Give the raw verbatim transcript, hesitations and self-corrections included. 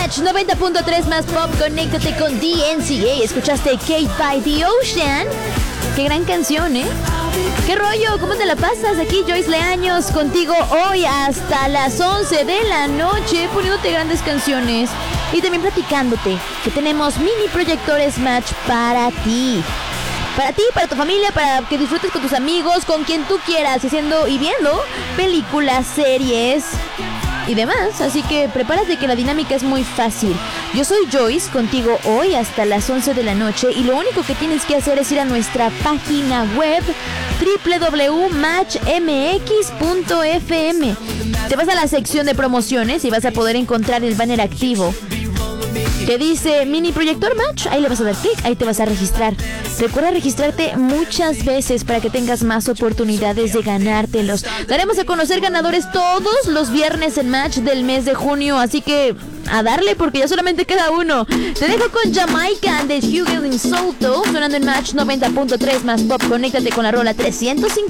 Match noventa punto tres más pop, conéctate con D N C A. Escuchaste Kate by the Ocean. Qué gran canción, ¿eh? ¿Qué rollo? ¿Cómo te la pasas? Aquí Joyce Leaños contigo hoy hasta las once de la noche, poniéndote grandes canciones y también platicándote que tenemos mini proyectores Match para ti. Para ti, para tu familia, para que disfrutes con tus amigos, con quien tú quieras, haciendo y viendo películas, series y demás. Así que prepárate que la dinámica es muy fácil. Yo soy Joyce, contigo hoy hasta las once de la noche, y lo único que tienes que hacer es ir a nuestra página web doble u doble u doble u punto match m x punto f m. Te vas a la sección de promociones y vas a poder encontrar el banner activo que dice Mini Proyector Match. Ahí le vas a dar clic, ahí te vas a registrar. Recuerda registrarte muchas veces para que tengas más oportunidades de ganártelos. Daremos a conocer ganadores todos los viernes en Match del mes de junio, así que a darle porque ya solamente queda uno. Te dejo con Jamaica de Hugel in Soto sonando en Match noventa punto tres más pop. Conéctate con la rola trescientos cincuenta.